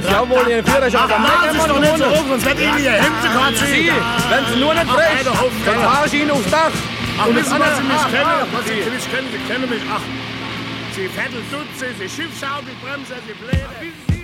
Jawohl, Ihr Führerschein. Das ist doch nicht so hoch, sonst wird Ihnen Ihr Hemd gerade Sie, wenn Sie nur nicht frech, dann fahre ich Ihnen aufs Dach. Ach, Und wissen Sie, was Sie mich andere- kennen? Ach, Was Sie Sie- mich kennen? Sie kennen mich. Ach, Sie Vettel, Dutze, Sie Schiffschaukel, Bremse, Sie Bläder.